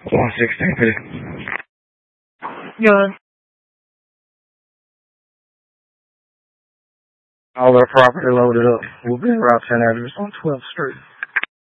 116. Yeah. All our property loaded up. We'll be at Route 10 address on 12th Street.